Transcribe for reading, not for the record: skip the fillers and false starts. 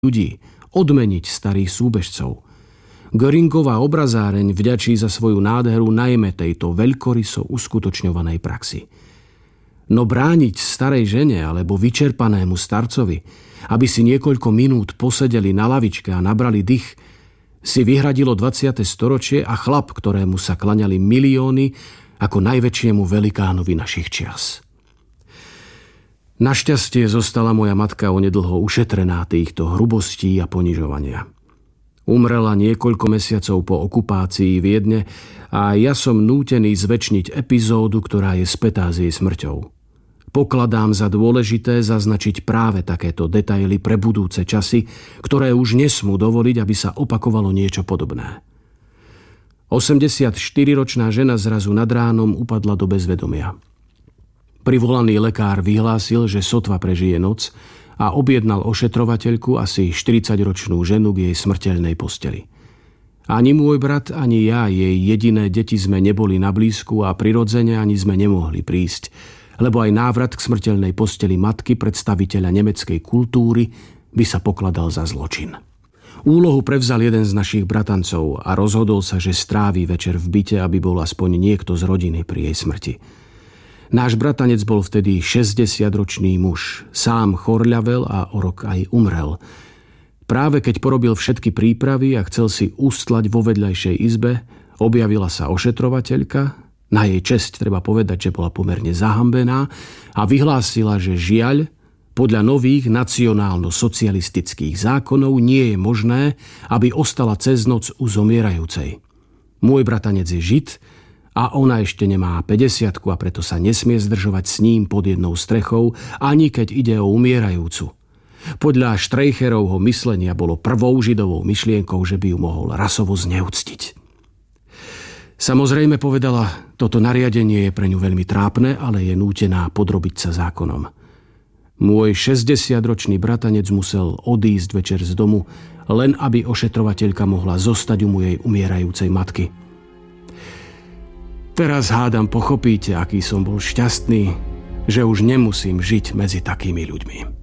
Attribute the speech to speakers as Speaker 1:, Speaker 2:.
Speaker 1: ľudí, odmeniť starých súbežcov. Göringová obrazáreň vďačí za svoju nádheru najmä tejto veľkoryso uskutočňovanej praxi. No brániť starej žene alebo vyčerpanému starcovi, aby si niekoľko minút posedeli na lavičke a nabrali dych, si vyhradilo 20. storočie a chlap, ktorému sa klaňali milióny ako najväčšiemu velikánovi našich čias. Našťastie zostala moja matka onedlho ušetrená týchto hrubostí a ponižovania. Umrela niekoľko mesiacov po okupácii Viedne a ja som nútený zvečniť epizódu, ktorá je spätá s jej smrťou. Pokladám za dôležité zaznačiť práve takéto detaily pre budúce časy, ktoré už nesmú dovoliť, aby sa opakovalo niečo podobné. 84-ročná žena zrazu nad ránom upadla do bezvedomia. Privolaný lekár vyhlásil, že sotva prežije noc a objednal ošetrovateľku, asi 40-ročnú ženu, k jej smrteľnej posteli. Ani môj brat, ani ja, jej jediné deti sme neboli na blízku a prirodzene ani sme nemohli prísť, lebo aj návrat k smrteľnej posteli matky predstaviteľa nemeckej kultúry by sa pokladal za zločin. Úlohu prevzal jeden z našich bratancov a rozhodol sa, že strávi večer v byte, aby bol aspoň niekto z rodiny pri jej smrti. Náš bratanec bol vtedy 60-ročný muž, sám chorľavel a o rok aj umrel. Práve keď porobil všetky prípravy a chcel si ustlať vo vedľajšej izbe, objavila sa ošetrovateľka, na jej česť treba povedať, že bola pomerne zahambená, a vyhlásila, že žiaľ, podľa nových nacionálno-socialistických zákonov nie je možné, aby ostala cez noc u zomierajúcej. Môj bratanec je Žid, a ona ešte nemá 50 a preto sa nesmie zdržovať s ním pod jednou strechou, ani keď ide o umierajúcu. Podľa Štreicherovho myslenia bolo prvou židovou myšlienkou, že by ju mohol rasovo zneúctiť. Samozrejme, povedala, toto nariadenie je pre ňu veľmi trápne, ale je nútená podrobiť sa zákonom. Môj 60-ročný bratanec musel odísť večer z domu, len aby ošetrovateľka mohla zostať u mojej umierajúcej matky. Teraz hádam pochopíte, aký som bol šťastný, že už nemusím žiť medzi takými ľuďmi.